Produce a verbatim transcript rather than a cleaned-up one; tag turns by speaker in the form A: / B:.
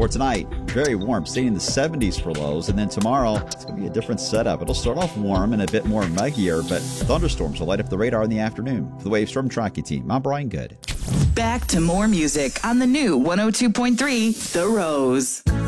A: For tonight, very warm, staying in the seventies for lows. And then tomorrow, it's going to be a different setup. It'll start off warm and a bit more muggier, but thunderstorms will light up the radar in the afternoon. For the Wave Storm Tracking Team, I'm Brian Good.
B: Back to more music on the new one oh two point three The Rose.